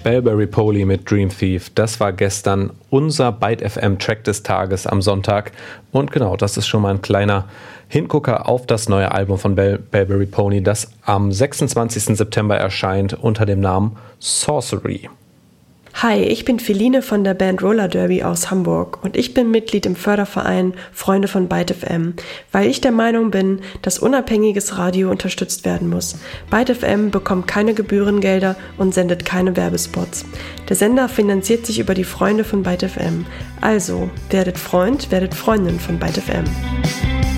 Bellberry Polly mit Dream Thief, das war gestern unser Byte FM Track des Tages am Sonntag. Und genau, das ist schon mal ein kleiner Hingucker auf das neue Album von Bellberry Polly, das am 26. September erscheint unter dem Namen Sorcery. Hi, ich bin Feline von der Band Roller Derby aus Hamburg und ich bin Mitglied im Förderverein Freunde von Byte FM, weil ich der Meinung bin, dass unabhängiges Radio unterstützt werden muss. Byte FM bekommt keine Gebührengelder und sendet keine Werbespots. Der Sender finanziert sich über die Freunde von Byte FM. Also, werdet Freund, werdet Freundin von Byte FM.